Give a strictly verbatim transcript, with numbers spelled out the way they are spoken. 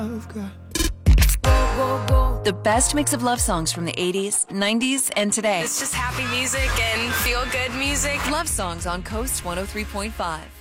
The best mix of love songs from the eighties, nineties, and today. It's just happy music and feel-good music. Love songs on Coast one oh three point five.